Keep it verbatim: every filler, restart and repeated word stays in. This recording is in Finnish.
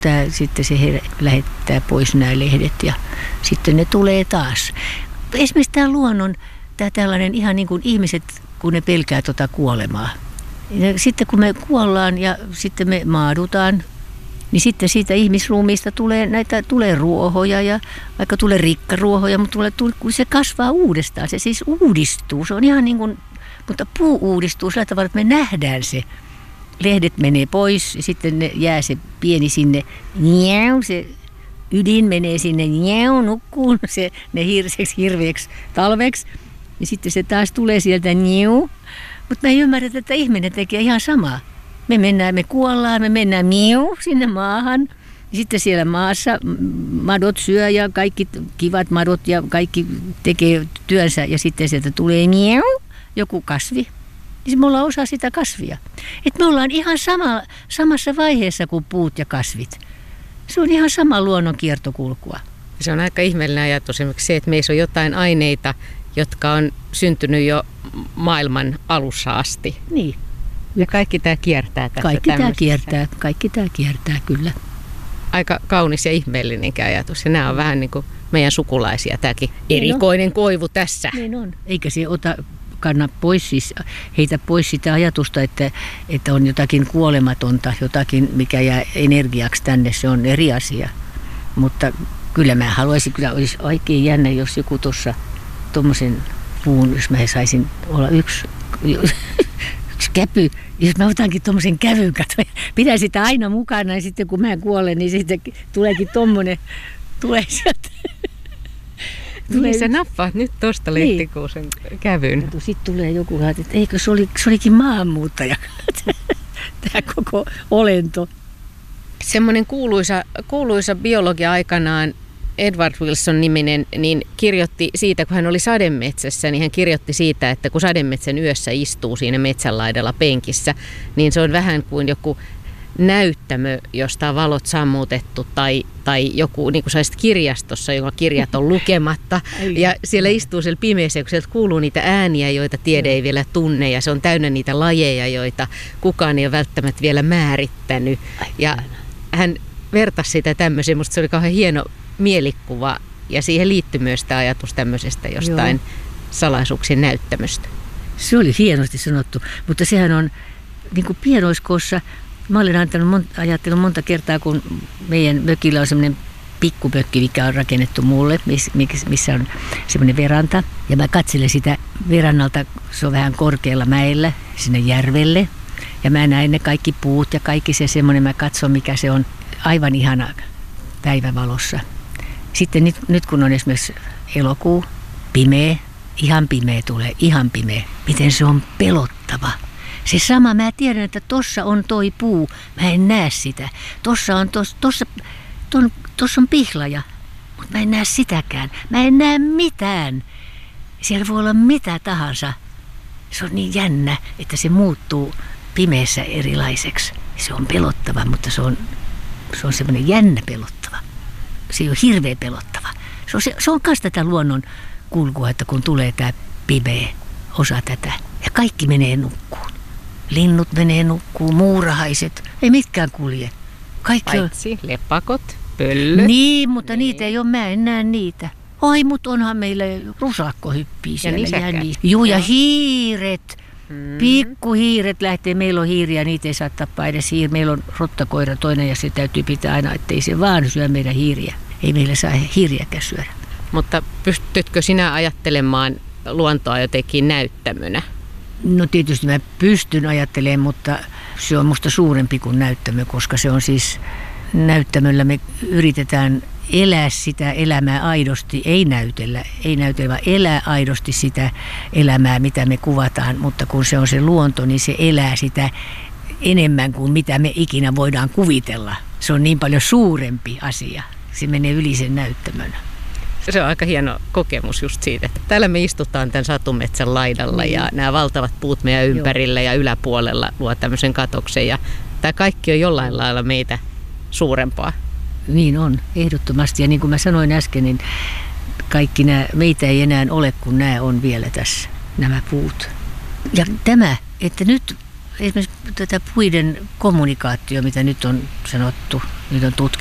Tää, sitten se her- lähettää pois nämä lehdet ja sitten ne tulee taas. Esimerkiksi tämä luonnon, tämä tällainen ihan niin kuin ihmiset, kun ne pelkää tuota kuolemaa. Ja sitten kun me kuollaan ja sitten me maadutaan, niin sitten siitä ihmisruumiista tulee näitä tulee ruohoja ja vaikka tulee rikkaruohoja, mutta tulee, kun se kasvaa uudestaan, se siis uudistuu. Se on ihan niin kuin, mutta puu uudistuu sillä tavalla, että me nähdään se. Lehdet menee pois ja sitten ne jää se pieni sinne, njäu, se ydin menee sinne, njäu, nukkuun se, ne hirseksi, hirveäksi talveksi. Ja sitten se taas tulee sieltä, njäu. Mutta me ei ymmärretä, että ihminen tekee ihan samaa. Me mennään, me kuollaan, me mennään miu sinne maahan. Ja sitten siellä maassa madot syö ja kaikki kivat madot ja kaikki tekee työnsä. Ja sitten sieltä tulee miu, joku kasvi. Niin me ollaan osa sitä kasvia. Et me ollaan ihan sama, samassa vaiheessa kuin puut ja kasvit. Se on ihan sama luonnon kiertokulkua. Se on aika ihmeellinen ajatus esimerkiksi se, että meissä on jotain aineita, jotka on syntynyt jo maailman alussa asti. Niin. Ja kaikki tämä kiertää tässä. Kaikki tämä kiertää, kaikki tämä kiertää, kyllä. Aika kaunis ja ihmeellinenkin ajatus. Ja nämä on vähän niin kuin meidän sukulaisia, tämäkin erikoinen niin koivu tässä. Niin on. Eikä se ota, kanna pois, siis heitä pois sitä ajatusta, että, että on jotakin kuolematonta, jotakin mikä jää energiaksi tänne, se on eri asia. Mutta kyllä mä haluaisin, kyllä olisi oikein jännä, jos joku tuossa tuommoisen puun, jos mä saisin olla yksi... käpy, jos mä otankin tommosen kävyn, katsoin, pidän sitä aina mukana ja sitten kun mä kuolen, niin sitten tuleekin tommonen, tulee sieltä. Niin sä nappaat nyt tosta lehtikuusen niin kävyn. Sitten tulee joku, että eikö se, oli, se olikin maahanmuuttaja, tämä koko olento. Semmoinen kuuluisa, kuuluisa biologia aikanaan, Edward Wilson-niminen, niin kirjoitti siitä, kun hän oli sademetsässä, niin hän kirjoitti siitä, että kun sademetsän yössä istuu siinä metsänlaidalla penkissä, niin se on vähän kuin joku näyttämö, josta on valot sammutettu tai, tai joku, niin kuin saisit kirjastossa, jonka kirjat on lukematta. Ja siellä istuu siellä pimeässä, kun sieltä kuuluu niitä ääniä, joita tiede ei vielä tunne, ja se on täynnä niitä lajeja, joita kukaan ei ole välttämättä vielä määrittänyt. Ja hän vertasi sitä tämmöiseen, musta se oli kauhean hieno mielikuva, ja siihen liittyy myös tämä ajatus tämmöisestä jostain Joo. salaisuuksien näyttämöstä. Se oli hienosti sanottu, mutta sehän on niin kuin pienoiskoossa. Mä olen antanut, ajattelun monta kertaa, kun meidän mökillä on semmoinen pikkupökki, mikä on rakennettu mulle, missä on semmoinen veranta. Ja mä katselen sitä verannalta, se on vähän korkealla mäellä, sinne järvelle. Ja mä näen ne kaikki puut ja kaikki se semmoinen, mä katson mikä se on, aivan ihana päivävalossa. Sitten nyt, nyt kun on esimerkiksi elokuu, pimeä, ihan pimeä tulee, ihan pimeä. Miten se on pelottava. Se sama, mä tiedän, että tossa on toi puu, mä en näe sitä. Tossa on, tos, tossa, ton, tossa on pihlaja, mutta mä en näe sitäkään. Mä en näe mitään. Siellä voi olla mitä tahansa. Se on niin jännä, että se muuttuu pimeässä erilaiseksi. Se on pelottava, mutta se on, se on semmoinen jännä pelottava. Se ei ole hirveä pelottava. Se on, se, se on myös tätä luonnon kulkua, että kun tulee tämä pimeä osa tätä. Ja kaikki menee nukkuun. Linnut menee nukkuun, muurahaiset, ei mitkään kulje. Kaikki paitsi on... lepakot, pöllöt. Niin, mutta niin. Niitä ei ole, mä en näe niitä. Ai, mutta onhan meillä rusakko hyppii siellä. Ja nisäkät. Juu, ja hiiret. Hmm. Pikkuhiiret lähtee, meillä on hiiriä, niitä ei saa tappaa edes hiiri. Meillä on rottakoira toinen ja se täytyy pitää aina, ettei se vaan syö meidän hiiriä. Ei meillä saa hiiriäkään syödä. Mutta pystytkö sinä ajattelemaan luontoa jotenkin näyttämönä? No tietysti mä pystyn ajattelemaan, mutta se on musta suurempi kuin näyttämö, koska se on siis näyttämöllä me yritetään elää sitä elämää aidosti, ei näytellä, ei näytellä, vaan elää aidosti sitä elämää, mitä me kuvataan, mutta kun se on se luonto, niin se elää sitä enemmän kuin mitä me ikinä voidaan kuvitella. Se on niin paljon suurempi asia, se menee yli sen näyttämön. Se on aika hieno kokemus just siitä, että täällä me istutaan tämän satumetsän laidalla ja nämä valtavat puut meidän ympärillä ja yläpuolella luo tämmöisen katoksen ja tämä kaikki on jollain lailla meitä suurempaa. Niin on, ehdottomasti. Ja niin kuin mä sanoin äsken, niin kaikki nämä, meitä ei enää ole, kun nämä on vielä tässä, nämä puut. Ja tämä, että nyt esimerkiksi tätä puiden kommunikaatio, mitä nyt on sanottu, nyt on tutkittu.